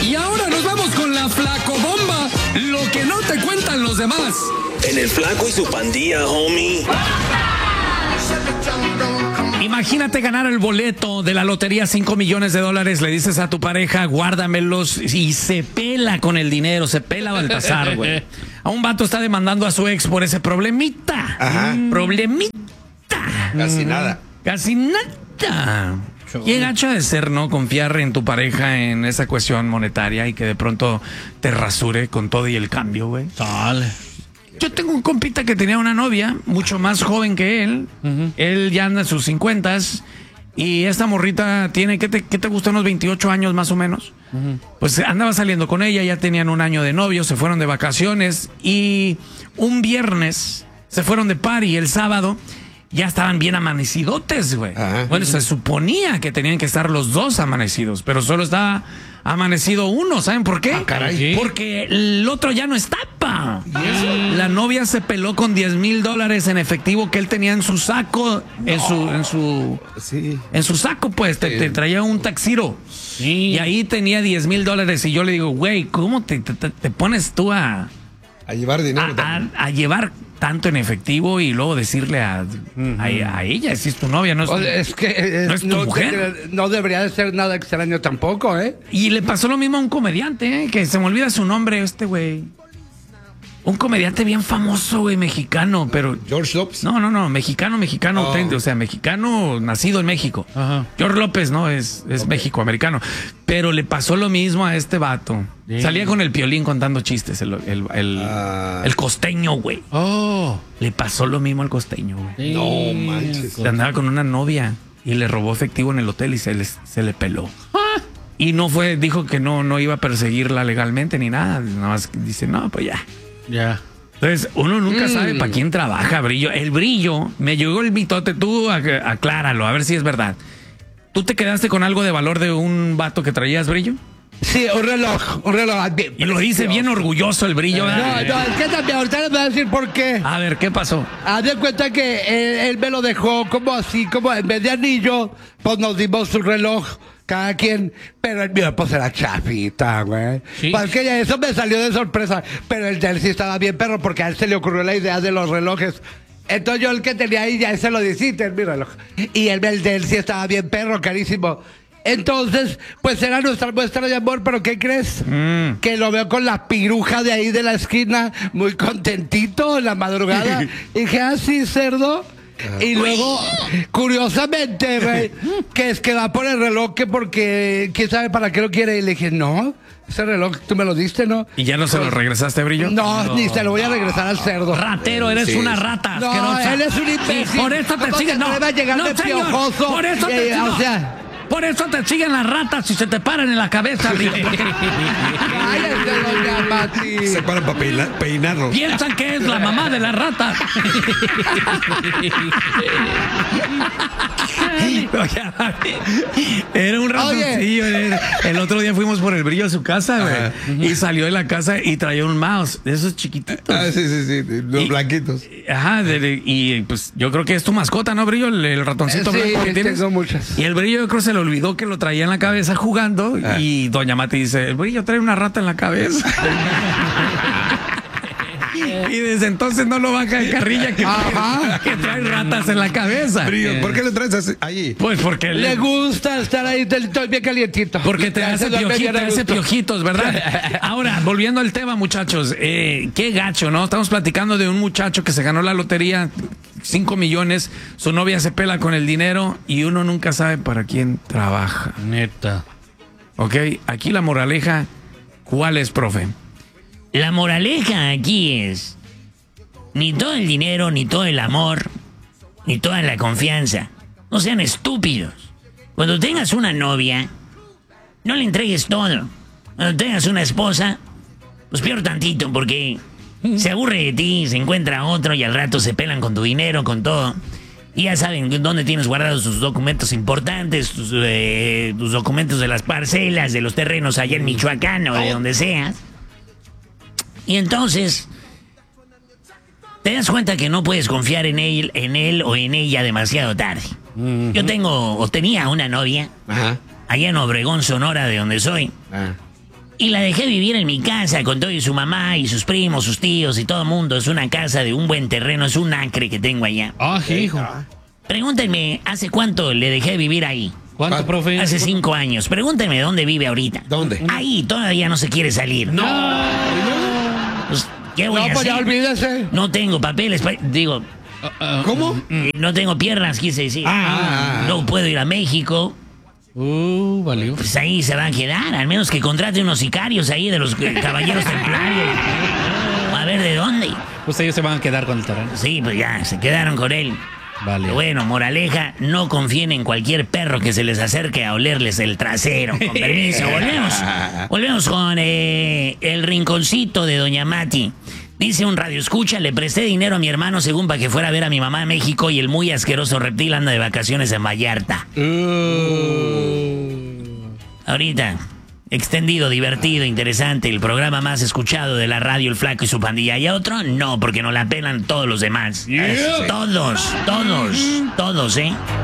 Y ahora nos vamos con la flacobomba, lo que no te cuentan los demás. En el Flaco y su pandilla, homie. Imagínate ganar el boleto de la lotería, $5 millones. Le dices a tu pareja, guárdamelos, y se pela con el dinero, se pela Baltasar, güey. A un vato está demandando a su ex por ese problemita. Ajá. Problemita. Casi nada. Casi nada. Qué gacha de ser, ¿no? Confiar en tu pareja en esa cuestión monetaria y que de pronto te rasure con todo y el cambio, güey. Dale. Yo tengo un compita que tenía una novia mucho más joven que él. Él ya anda en sus 50s y esta morrita tiene, ¿qué te gusta? Unos 28 años más o menos. Pues andaba saliendo con ella, ya tenían un año de novio, se fueron de vacaciones y un viernes se fueron de party. El sábado ya estaban bien amanecidotes, güey. Bueno, se suponía que tenían que estar los dos amanecidos, pero solo estaba amanecido uno. ¿Saben por qué? caray. Porque el otro ya no estaba. La novia se peló con $10,000 en efectivo que él tenía en su saco, en su saco, pues, te traía un taxiro. Sí. Y ahí tenía $10,000 y yo le digo, güey, ¿cómo te pones tú a llevar dinero también. a llevar tanto en efectivo y luego decirle a ella, si es tu novia, no es tu, Es que no es tu mujer? no debería de ser nada extraño tampoco, ¿eh? Y le pasó lo mismo a un comediante, que se me olvida su nombre, güey. Un comediante bien famoso, güey, mexicano, pero... George López. No, mexicano auténtico, o sea, mexicano nacido en México. Ajá. George López, ¿no? Es México-americano. Pero le pasó lo mismo a este vato. Sí. Salía con el Piolín contando chistes, el costeño, güey. Oh. Le pasó lo mismo al costeño, güey. Sí. No manches. Andaba con una novia y le robó efectivo en el hotel y se le peló. Y no fue, dijo que no iba a perseguirla legalmente ni nada. Nada más dice, no, pues ya. Ya. Entonces, uno nunca sabe para quién trabaja, Brillo. El Brillo, me llegó el mitote, tú acláralo, a ver si es verdad. ¿Tú te quedaste con algo de valor de un vato que traías, Brillo? Sí, un reloj. Y lo dice bien orgulloso el Brillo. No, es que también, ahorita les voy a decir por qué. A ver, ¿qué pasó? Haz de cuenta que él me lo dejó como así, como en vez de anillo, pues nos dimos un reloj. Cada quien, pero el mío pues era chafita, güey. Sí. Porque ya eso me salió de sorpresa. Pero el de él sí estaba bien perro porque a él se le ocurrió la idea de los relojes. Entonces yo el que tenía ahí ya se lo dijiste, mi reloj. Y el de él sí estaba bien perro, carísimo. Entonces, pues era nuestra muestra de amor, pero ¿qué crees? Que lo veo con la piruja de ahí de la esquina, muy contentito en la madrugada. Y dije, ah, sí, cerdo. Y luego, curiosamente, güey, que es que va por el reloj que porque quién sabe para qué lo quiere. Y le dije, no, ese reloj tú me lo diste, ¿no? ¿Y ya no se lo regresaste, Brillo? No, ni se lo voy a regresar al cerdo. Ratero, eres una rata No, asquerosa. él es un imbécil. Sí, por eso te ¿Cómo siguen. se atreve a llegar de señor, piojoso? Por eso te O sea... Por eso te siguen las ratas y se te paran en la cabeza, Brillo. Cállate, doña Mati. Se paran para peinarlo. Piensan que es la mamá de las ratas. Era un ratoncillo. El otro día fuimos por el Brillo a su casa, güey. Y salió de la casa y traía un mouse de esos chiquititos. Ah, sí. Los blanquitos. Ajá, y pues yo creo que es tu mascota, ¿no, Brillo? El ratoncito blanco que tienes. Tengo muchas. Y el Brillo yo creo que se le olvidó que lo traía en la cabeza jugando. Y doña Mati dice, el Brillo trae una rata en la cabeza. Y desde entonces no lo baja de carrilla que trae ratas en la cabeza. Brillo, ¿por qué le traes así? Allí? Pues porque Le gusta estar ahí estoy bien calientito. porque te hace dormir bien a gusto. piojitos, ¿verdad? Ahora, volviendo al tema, muchachos, qué gacho, ¿no? Estamos platicando de un muchacho que se ganó la lotería, 5 millones, su novia se pela con el dinero y uno nunca sabe para quién trabaja. Neta. ¿Ok? Aquí la moraleja, ¿cuál es, profe? La moraleja aquí es, ni todo el dinero, ni todo el amor, ni toda la confianza. No sean estúpidos. Cuando tengas una novia, no le entregues todo. Cuando tengas una esposa, pues peor tantito, porque se aburre de ti, se encuentra otro y al rato se pelan con tu dinero, con todo. Y ya saben dónde tienes guardados tus documentos importantes, tus documentos de las parcelas, de los terrenos allá en Michoacán o de donde seas. Y entonces te das cuenta que no puedes confiar en él o en ella demasiado tarde. Yo tenía una novia allá en Obregón, Sonora, de donde soy. Y la dejé vivir en mi casa con todo y su mamá y sus primos, sus tíos y todo el mundo. Es una casa de un buen terreno, es un acre que tengo allá. Ah, hijo. Pregúntenme, ¿hace cuánto le dejé vivir ahí? ¿Cuánto, profe? Hace 5 años. Pregúntenme dónde vive ahorita. ¿Dónde? Ahí, todavía no se quiere salir. No. Pues, ¿qué voy a No, pues ya hacer? olvídese. No tengo papeles, digo, ¿Cómo? no tengo piernas, quise decir. No puedo ir a México. Valió. Pues ahí se va a quedar, al menos que contrate unos sicarios ahí de los caballeros templarios. A ver de dónde. Pues ellos se van a quedar con el terreno. Sí, pues ya, se quedaron con él. Vale. Pero bueno, moraleja, no confíen en cualquier perro que se les acerque a olerles el trasero. Con permiso, volvemos con el rinconcito de Doña Mati. Dice un radioescucha, le presté dinero a mi hermano según para que fuera a ver a mi mamá a México y el muy asqueroso reptil anda de vacaciones en Vallarta. Ahorita, extendido, divertido, interesante, el programa más escuchado de la radio, El Flaco y su pandilla. ¿Y a otro? No, porque nos la pelan todos los demás. Todos, ¿eh?